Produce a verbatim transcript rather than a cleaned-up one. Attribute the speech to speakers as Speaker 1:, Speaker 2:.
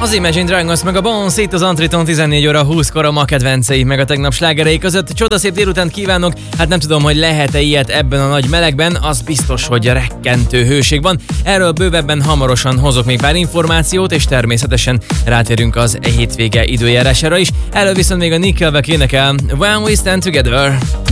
Speaker 1: Az Imagine Dragons meg a Bones itt az Antriton tizennégy óra húszkor a ma kedvencei meg a tegnap slágerei között. Csodaszép délután kívánok, hát nem tudom, hogy lehet-e ilyet ebben a nagy melegben, az biztos, hogy rekkentő hőség van. Erről bővebben hamarosan hozok még pár információt, és természetesen rátérünk az hétvége időjárására is. Erről viszont még a Nickelback énekel When We Stand Together.